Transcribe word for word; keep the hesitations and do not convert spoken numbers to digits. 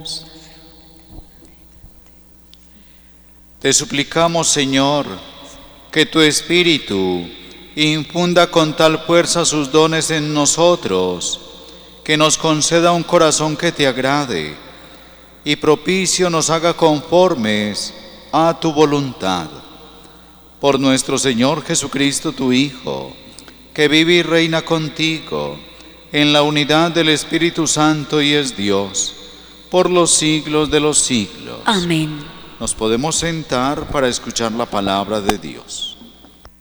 Oremos. Te suplicamos, Señor, que tu Espíritu infunda con tal fuerza sus dones en nosotros, que nos conceda un corazón que te agrade y propicio nos haga conformes a tu voluntad. Por nuestro Señor Jesucristo, tu Hijo, que vive y reina contigo en la unidad del Espíritu Santo y es Dios, por los siglos de los siglos. Amén. Nos podemos sentar para escuchar la palabra de Dios.